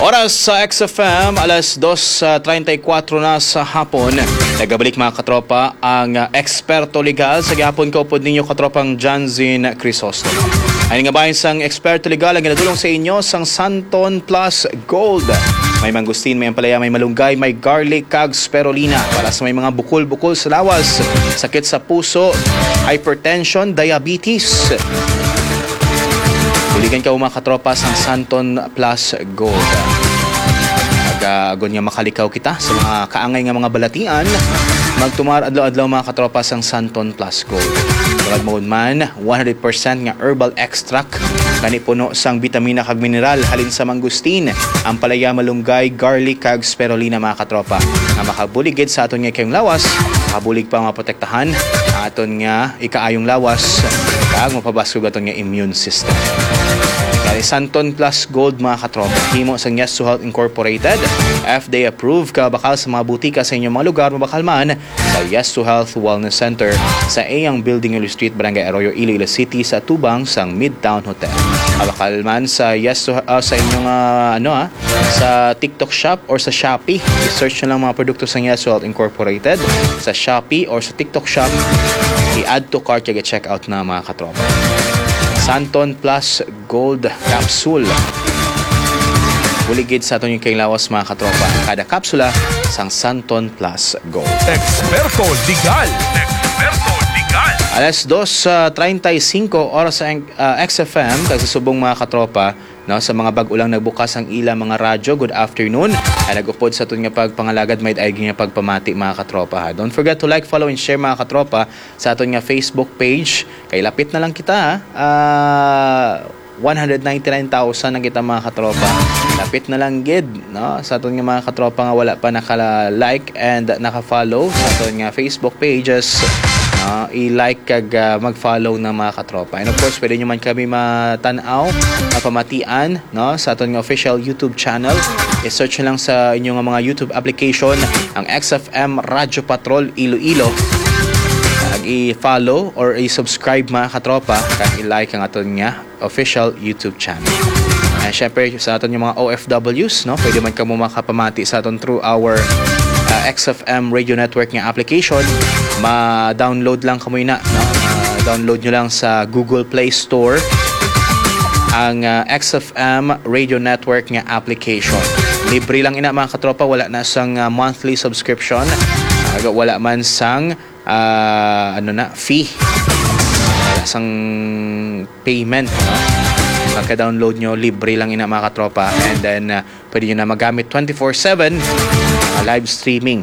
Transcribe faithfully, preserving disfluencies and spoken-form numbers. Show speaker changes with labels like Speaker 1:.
Speaker 1: Oras sa X F M, alas dos treinta y cuatro na sa hapon. Nagabalik mga katropa ang uh, eksperto legal sa gihapon ko pod ninyo katropang Janzin Crisostomo. Ay nga bayan sang eksperto legal ang ginadulong sa inyo sang Santon Plus Gold. May mangustin, may ampalaya, may malunggay, may garlic, kag spirulina para sa may mga bukol-bukol sa lawas, sakit sa puso, hypertension, diabetes. Buligan ka mga katropa sang Santon Plus Gold.Ag-agon nga makalikaw kita sa mga kaangay nga mga balatian. Magtumar adlaw-adlaw mga katropa sang Santon Plus Gold. Tulad mo man, one hundred percent nga herbal extract. Kani puno sang bitamina kag mineral halin sa mangustin, ampalaya, malunggay, garlic kag spirulina mga katropa. Nga makabuligid sa aton nga kayong lawas, makabulig pa maprotektahan aton nga ikaayong lawas kag mapabasog aton nga immune system. Kaya Santon Plus Gold mga katropa, himo sang Yes to Health Incorporated, F D A approved ka bakal sa mga butika sa inyong mga lugar, mabakal man sa Yes to Health Wellness Center sa Ayang Building Ilo Street, Barangay Arroyo, Iloilo City sa tubang sang Midtown Hotel. Mabakal man sa Yes to uh, sa inyong uh, ano ah, sa TikTok shop or sa Shopee. I-search nyo lang mga produkto sa Yes to Health Incorporated sa Shopee or sa TikTok shop. I-add to cart kaya check out na mga katropa. Santon Plus Gold Capsule. Buligid sa aton yung kayong lawas mga katropa. Kada kapsula sang Santon Plus Gold.
Speaker 2: Eksperto Legal. Eksperto Legal.
Speaker 1: Alas dos treinta y cinco oras sa uh, X F M kasi subong mga katropa, no, sa mga bag-ulang nagbukas ang ila mga radyo. Good afternoon. Ay nagupod sa aton nga pagpangalagad may daig nga pagpamati mga katropa ha. Don't forget to like, follow and share mga katropa sa aton nga Facebook page. Kay lapit na lang kita ha. Uh, one hundred ninety-nine thousand na kita mga katropa. Lapit na lang gid, no, sa aton nga mga katropa nga wala pa naka-like and naka-follow sa aton nga Facebook pages. Uh, i-like kag uh, mag-follow na mga katropa. And of course, pwede nyo man kami matanaw, mapamatian, no, sa aton nga official YouTube channel. I-search nyo lang sa inyong mga YouTube application ang X F M Radyo Patrol Iloilo. Kag i-follow or i-subscribe mga katropa, kag i-like ang aton nga official YouTube channel. And syempre sa aton yung mga O F Ws, no, pwede man kamo makapamati sa aton through our Uh, X F M Radio Network nga application. Ma-download lang kamo ina, no? Uh, download nyo lang sa Google Play Store ang uh, X F M Radio Network nga application. Libre lang ina mga katropa, wala na sang uh, monthly subscription, uh, wala man sang uh, ano na fee, wala sang payment, no? Pagka-download nyo, libre lang ina mga katropa. And then, uh, pwede nyo na magamit twenty-four seven uh, live streaming